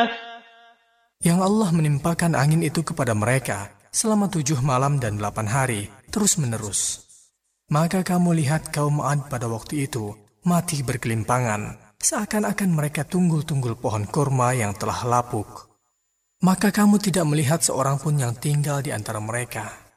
Yang Allah menimpakan angin itu kepada mereka selama 7 malam dan 8 hari, terus-menerus. Maka kamu lihat kaum Ad pada waktu itu mati berkelimpangan, seakan-akan mereka tunggul-tunggul pohon kurma yang telah lapuk. Maka kamu tidak melihat seorang pun yang tinggal di antara mereka.